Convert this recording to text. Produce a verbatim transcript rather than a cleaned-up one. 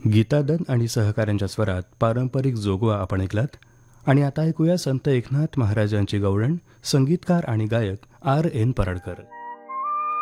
गीतादन आणि सहकाऱ्यांच्या स्वरात पारंपरिक जोगवा आपण ऐकलात. आणि आता ऐकूया संत एकनाथ महाराजांची गवळण, संगीतकार आणि गायक आर एन पराडकर.